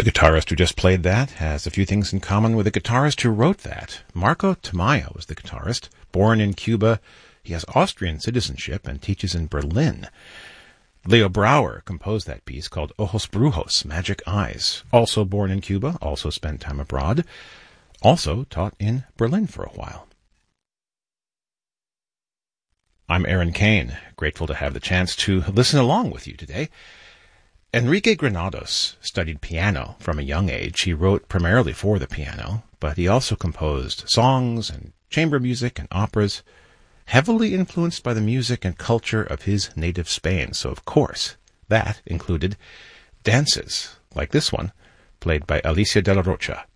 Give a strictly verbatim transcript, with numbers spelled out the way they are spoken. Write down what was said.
guitarist who just played that has a few things in common with the guitarist who wrote that. Marco Tamayo was the guitarist. Born in Cuba, he has Austrian citizenship and teaches in Berlin. Leo Brouwer composed that piece called Ojos Brujos, Magic Eyes. Also born in Cuba, also spent time abroad. Also taught in Berlin for a while. I'm Aaron Kane, grateful to have the chance to listen along with you today. Enrique Granados studied piano from a young age. He wrote primarily for the piano, but he also composed songs and chamber music and operas, heavily influenced by the music and culture of his native Spain. So, of course, that included dances like this one, played by Alicia de la Rocha.